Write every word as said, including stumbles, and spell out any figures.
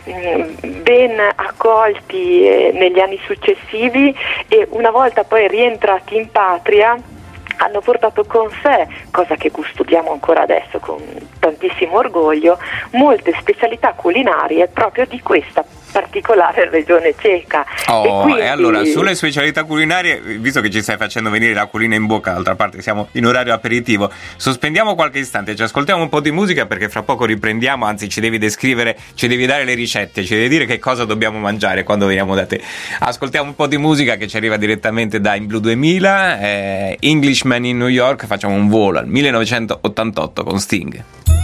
mh, ben accolti eh, negli anni successivi, e una volta poi rientrati in patria hanno portato con sé, cosa che custodiamo ancora adesso con tantissimo orgoglio, molte specialità culinarie proprio di questa particolare regione ceca. Oh, e, quindi... e allora sulle specialità culinarie, visto che ci stai facendo venire l'acquolina in bocca, d'altra parte siamo in orario aperitivo, sospendiamo qualche istante, ci ascoltiamo un po' di musica, perché fra poco riprendiamo, anzi ci devi descrivere, ci devi dare le ricette, ci devi dire che cosa dobbiamo mangiare quando veniamo da te. Ascoltiamo un po' di musica che ci arriva direttamente da In Blue duemila, eh, Englishman in New York, facciamo un volo al millenovecentottantotto con Sting.